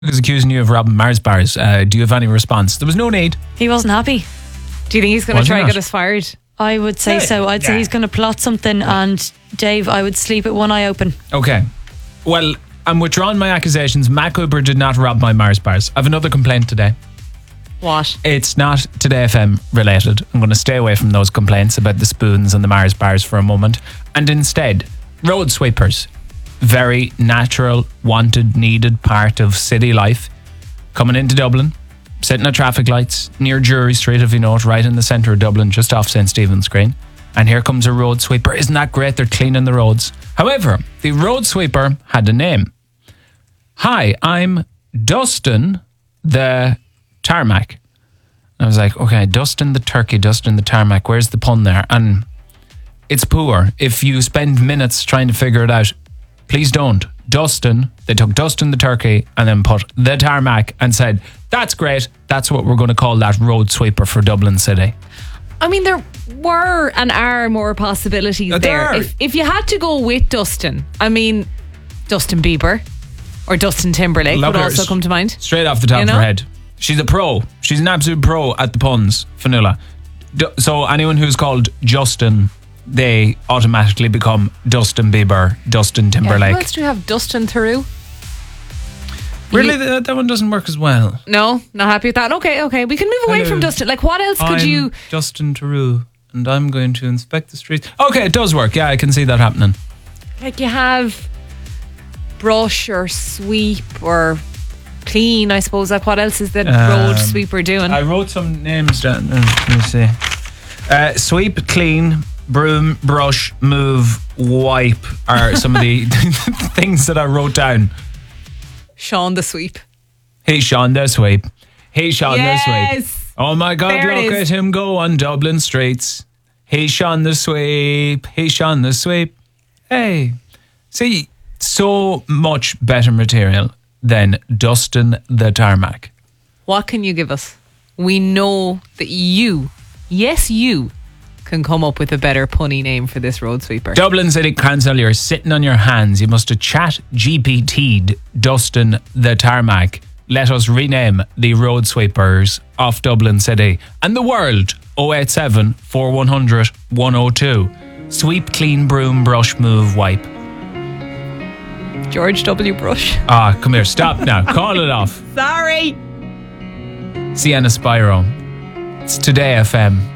is accusing you of robbing Mars bars. Do you have any response? There was no need. He wasn't happy. Do you think he's going to Was he try and not? get us fired? I would say so. I'd say he's going to plot something, and Dave, I would sleep with one eye open. Okay. Well, I'm withdrawing my accusations. Matt Cooper did not rob my Mars bars. I have another complaint today. What? It's not Today FM related. I'm going to stay away from those complaints about the spoons and the Mars bars for a moment. And instead, road sweepers. Very natural, wanted, needed part of city life. Coming into Dublin, sitting at traffic lights near Drury Street, if you know it, right in the centre of Dublin, just off St. Stephen's Green. And here comes a road sweeper. Isn't that great? They're cleaning the roads. However, the road sweeper had a name. Hi, I'm Dustin the Tarmac. I was like, okay, Dustin the turkey, Dustin the tarmac. Where's the pun there? And it's poor. If you spend minutes trying to figure it out, please don't. Dustin, they took Dustin the turkey and then put the tarmac and said, that's great. That's what we're going to call that road sweeper for Dublin City. I mean, there were and are more possibilities there. If you had to go with Dustin, I mean, Dustin Bieber or Dustin Timberlake would also come to mind. Straight off the top of her head. She's a pro. She's an absolute pro at the puns, Fionnuala. So anyone who's called Justin, they automatically become Dustin Bieber, Dustin Timberlake. Yeah, who else do you have? Dustin Theroux? Really? That one doesn't work as well. No, not happy with that. Okay. We can move away from Dustin. Like, what else could you... Dustin Theroux, and I'm going to inspect the streets. Okay, it does work. Yeah, I can see that happening. Like, you have brush or sweep or clean, I suppose. Like, what else is the road sweeper doing? I wrote some names down. Let me see. Sweep, clean, broom, brush, move, wipe are some of the things that I wrote down. Sean the sweep. Hey, Sean the sweep. Hey, Sean the sweep. Oh my God, There it look is. at him go on Dublin streets. Hey, Sean the sweep. Hey, Sean the sweep. Hey. See, so much better material than Dustin the Tarmac. What can you give us? We know that you, yes, you, can come up with a better punny name for this road sweeper. Dublin City Council, you're sitting on your hands. You must have chat GPT'd Dustin the Tarmac. Let us rename the road sweepers of Dublin City and the world. 087 4100 102. Sweep, clean, broom, brush, move, wipe. George W. Bush. Ah, come here. Stop now. Call it off. Sorry. Sienna Spyro. It's Today FM.